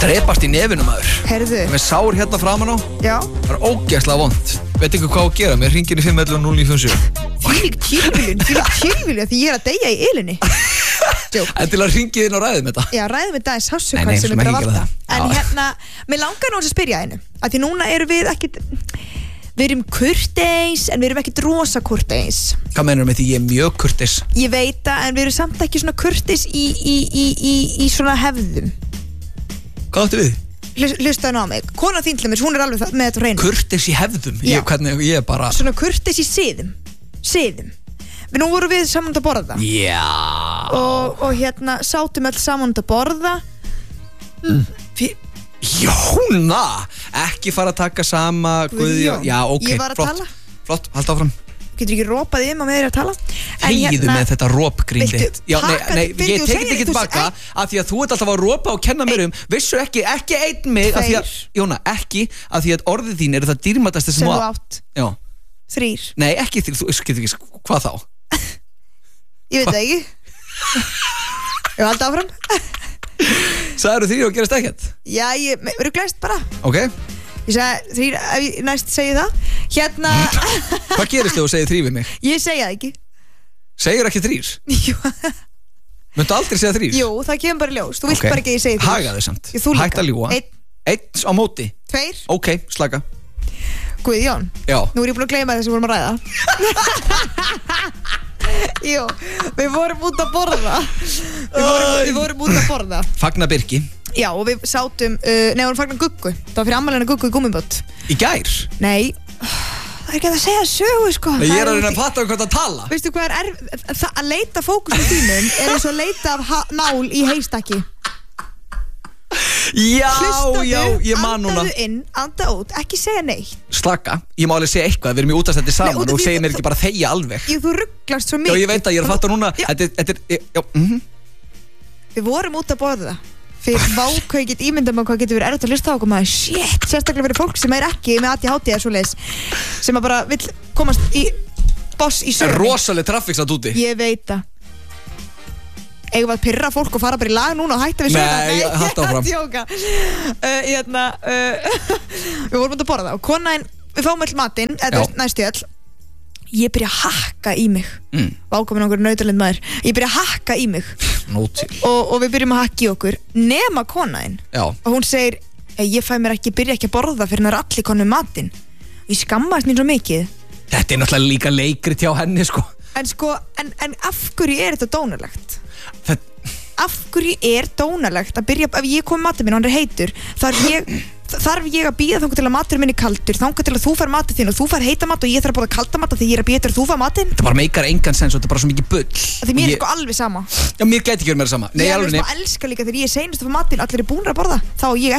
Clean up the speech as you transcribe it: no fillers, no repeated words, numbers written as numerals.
Drepast í nefinu maður. Herðu. Með sár hérna framan á. Já. Það er ógeðslega vont. Veit ekki hvað að gera, mér hringir í 511-0957. Fylg kýrviljun því ég er að deyja í ilinni. En til að hringið inn og ræðum þetta. Já, ræðum þetta í sásukvæð sem er bara valda. En hérna, mér langar nú að spyrja einu. Af því núna erum við ekkit, við erum kurteis en við erum ekkit rosa kurteis. Hvað meinarðu með því ég er mjög kurteis? Ég veit það, en við erum samt ekki svona kurteis í svona hefðum. Hvað áttu við? Hlustaðu nú á mig. Kona þín til mér, hún er alveg með þetta hreinu. Kurteis í hefðum? Hvernig ég er bara... Svona kurteis í siðum. Nú vorum við saman að borða. Já. Og hérna, sátum öll saman að borða. Jóna! Ekki fara að taka sama Guðjón. Já, ok, Ég var að tala. Flott, halda áfram. Getur ekki ropað á með þér að tala? Heiðu með þetta ropgrín þitt. Já, nei, ég tek þetta ekki tilbaka af því að þú ert alltaf að ropa og kenna mér vissu ekki einn mig af því að, Jóna, ekki af því að orðið þín eru það dýrmætasta sem þú átt. Já. 3. Nei, ekki 3, þú getur ekki, hvað þá? Ég veit það ekki. Ég var alltaf áfram. Sagðirðu 3 og gerast ekkert? Já, ég ruglast bara. Ok. Ég sagði 3, ef ég næst segi það. Hérna. Hvað gerist þegar þú segir 3 við mig? Ég segja það ekki. Segir ekki 3? Jú. Möndu aldrei segja 3? Jú, það kemur bara ljós. Þú vilt bara ekki að ég segi 3. Hagaðu samt. Hætt að ljúga. 1 á móti. 2. Ok, slaka. Guðjón. Já. Nú er ég búin að gleyma þess að við vorum að ræða. Jú, við vorum út að borða. Við vorum út að borða. Fagna Birki. Já, og við sátum, við vorum fagnar Guggu. Það var fyrir afmælinu Guggu í Gúmmibót. Í gær? Nei, það er ekki að segja sögu, sko. Ég er að reyna að fatta hvað það tala. Veistu hvað er að leita fókusum þínum er eins og leita af nál í heystaki. Já, ég man núna. Andaðu inn, anda út, ekki segja neitt. Slaka, ég má alveg segja eitthvað, við erum í útastætti saman og segja mér ekki bara þegja alveg. Jú, þú rugglast svo mikið. Já, ég veit að ég er að fatta núna. Þetta er, Við vorum út að borða. Fyrir vákau get ímyndum hvað getur verið erfitt að hlusta á okkur maður. Shit, sérstaklega fyrir fólk sem er ekki með ADHD eða svoleiðis, sem að bara vill komast í boss í sögunni. Rosaleg traffic satt úti. Ég veit það. Eigum við að pyrra fólk og fara bara í lag núna og hætta við söguna? Nei, halda áfram. Við vorum út að borða og konaðinn, við fáum öll matinn, eða næstu öll. Ég byrja að hakka í mig. Vákomin okkur nautarlind maður. Ég byrja að hakka í mig. Og við byrjum að hakka í okkur. Nema konaðinn. Og hún segir, ég byrja ekki að borða fyrir það allir konum matinn. Ég skammast mín svo mikið. Þetta er náttúrulega líka leikrit hjá henni, sko. En af hverju er þetta dónalegt? Af hverju er dónalegt að byrja, ef ég kom matinn minn og hann er heitur, þarf ég að bíða þangar til að maturinn minn er kaldur, þangar til að þú fær matinn þinn og þú fær heita mat og ég þarf að borða kalda mat því ég er að bíða til að þú fær matinn. Þetta bara meikar engan sens og þetta er bara svo mikið bull. Því mér er sko alveg sama. Já, mér gæti ekki verið meira sama. Ég elska líka þegar ég er seinust að fá matinn, allir er búnir að borða, þá ég